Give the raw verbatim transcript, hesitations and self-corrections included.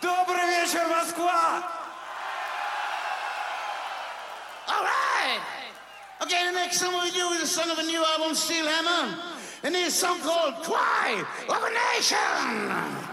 Добрый вечер, Москва! All right. Okay, the next song we do is a song of a new album, Steel Hammer. And it's a song called Cry of a Nation.